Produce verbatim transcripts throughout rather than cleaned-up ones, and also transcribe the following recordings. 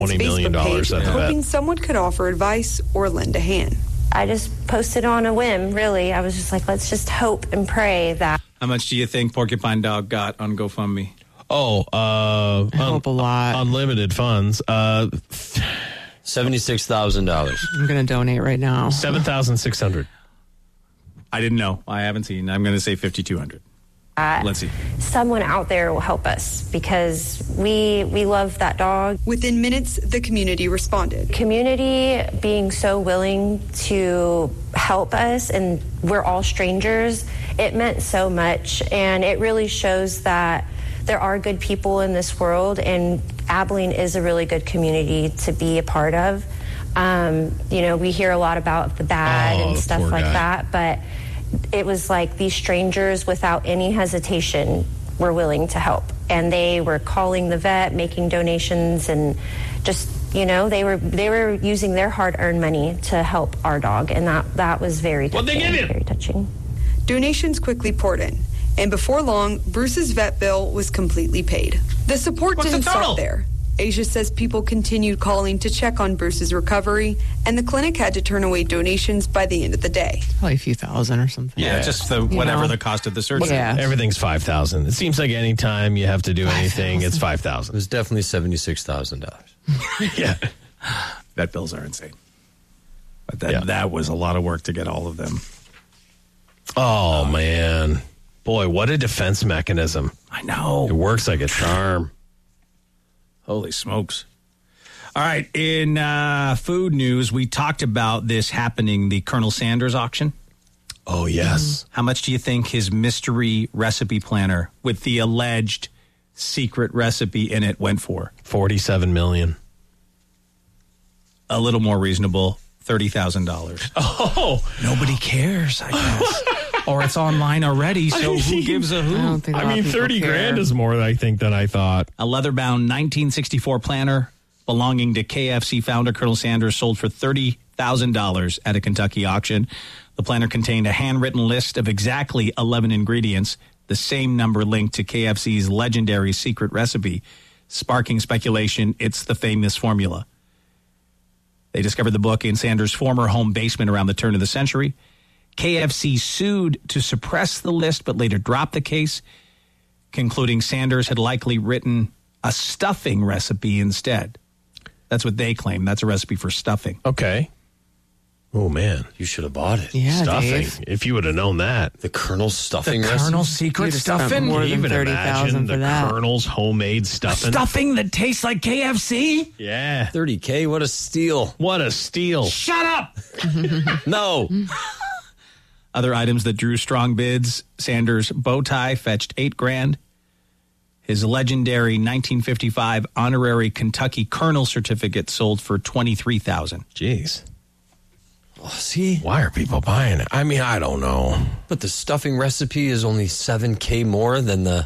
twenty million dollars at the vet. Hoping someone could offer advice or lend a hand. I just posted on a whim, really. I was just like, let's just hope and pray that. How much do you think Porcupine Dog got on GoFundMe? Oh, uh, I hope un- a lot. Unlimited funds. Uh, seventy-six thousand dollars. I'm going to donate right now. seven thousand six hundred dollars. I didn't know. I haven't seen. I'm going to say fifty-two hundred dollars. Uh, Let's see. Someone out there will help us because we we love that dog. Within minutes, the community responded. Community being so willing to help us, and we're all strangers, it meant so much. And it really shows that there are good people in this world, and Abilene is a really good community to be a part of. Um, you know, we hear a lot about the bad Oh, and the stuff poor like guy. that, but it was like these strangers without any hesitation were willing to help. And they were calling the vet, making donations, and just, you know, they were they were using their hard-earned money to help our dog. And that, that was very touching. What'd they give you? Very touching. Donations quickly poured in, and before long, Bruce's vet bill was completely paid. The support What's the didn't total? stop there. Asia says people continued calling to check on Bruce's recovery, and the clinic had to turn away donations by the end of the day. Probably a few thousand or something. Yeah, Yeah. just the whatever know. the cost of the surgery. Yeah. Everything's five thousand dollars. It seems like any time you have to do anything, it's five It thousand was definitely seventy-six thousand dollars. dollars. Yeah. Vet bills are insane. But that, Yeah. that was a lot of work to get all of them. Oh, man. Boy, what a defense mechanism. I know. It works like a charm. Holy smokes. All right. In uh, food news, we talked about this happening, the Colonel Sanders auction. Oh, yes. How much do you think his mystery recipe planner with the alleged secret recipe in it went for? forty-seven million dollars. A little more reasonable, thirty thousand dollars. Oh. Nobody cares, I guess. Or it's online already, so who gives a I who? don't think a I lot mean, of people thirty care. grand is more, I think, than I thought. A leather-bound nineteen sixty-four planner belonging to K F C founder Colonel Sanders sold for thirty thousand dollars at a Kentucky auction. The planner contained a handwritten list of exactly eleven ingredients, the same number linked to K F C's legendary secret recipe, sparking speculation it's the famous formula. They discovered the book in Sanders' former home basement around the turn of the century. K F C sued to suppress the list, but later dropped the case, concluding Sanders had likely written a stuffing recipe instead. That's what they claim. That's a recipe for stuffing. Okay. Oh, man. You should have bought it. Yeah, Stuffing. Dave. If you would have known that. The Colonel's stuffing The recipe? Colonel's secret You'd have spent stuffing? more Can you than even thirty thousand imagine for the that. Colonel's homemade stuffing? Stuffing that tastes like K F C? Yeah. thirty K, what a steal. What a steal. Shut up! No. Other items that drew strong bids. Sanders' bow tie fetched eight grand. His legendary nineteen fifty-five honorary Kentucky Colonel certificate sold for twenty-three thousand dollars. Jeez. Oh, see? Why are people buying it? I mean, I don't know. But the stuffing recipe is only seven K more than the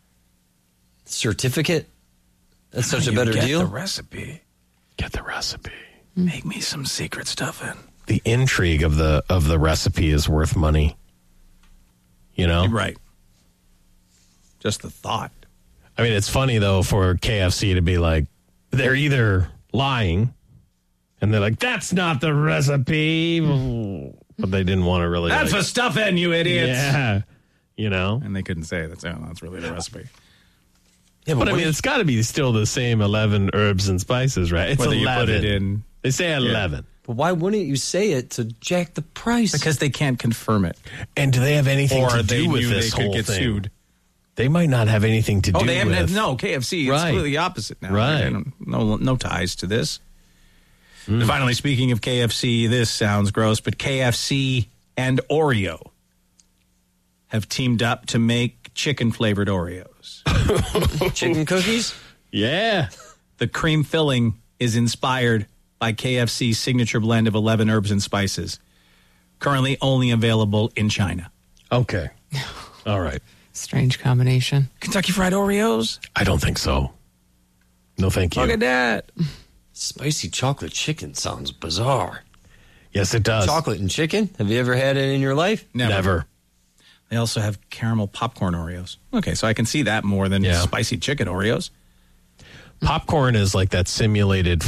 certificate? That's such a better Get deal? the recipe. Get the recipe. Make me some secret stuffing. The intrigue of the of the recipe is worth money. You know? Right. Just the thought. I mean, it's funny, though, for K F C to be like, they're either lying, and they're like, that's not the recipe, but they didn't want to really. That's like, for stuffing, you idiots. Yeah. You know? And they couldn't say that's, oh, that's really the recipe. Yeah, But I what mean, if- it's got to be still the same eleven herbs and spices, right? It's Whether eleven. you put it in. They say eleven. But why wouldn't you say it to jack the price? Because they can't confirm it. And do they have anything Or to they do with knew this they could whole get thing? sued. They might not have anything to Oh, do they haven't with. had, no, K F C. It's Right. completely opposite now. Right. They don't- No, no ties to this. Hmm. And finally, speaking of K F C, this sounds gross, but K F C and Oreo have teamed up to make chicken-flavored Oreos. Chicken cookies? Yeah. The cream filling is inspired by K F C's signature blend of eleven herbs and spices, currently only available in China. Okay. All right. Strange combination. Kentucky Fried Oreos? I don't think so. No, thank you. Look at that. Spicy chocolate chicken sounds bizarre. Yes, it does. Chocolate and chicken? Have you ever had it in your life? Never. Never. They also have caramel popcorn Oreos. Okay, so I can see that more than Yeah. spicy chicken Oreos. Popcorn is like that simulated